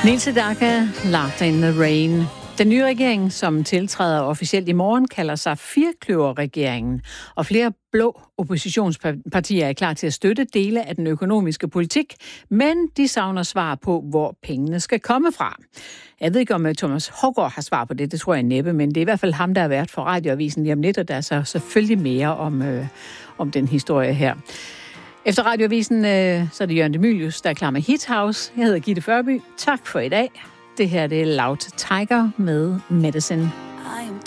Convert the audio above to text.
Niels Sedaka, Laughter in the Rain. Den nye regering, som tiltræder officielt i morgen, kalder sig Firkløver-regeringen, og flere blå oppositionspartier er klar til at støtte dele af den økonomiske politik, men de savner svar på, hvor pengene skal komme fra. Jeg ved ikke, om Thomas Haugaard har svar på det, det tror jeg næppe, men det er i hvert fald ham, der har været for Radioavisen lige om lidt, og der er så selvfølgelig mere om den historie her. Efter Radioavisen, så er det Jørgen de Mylius, der er klar med Hit House. Jeg hedder Gitte Førby. Tak for i dag. Det her det er Loud Tiger med Medicine.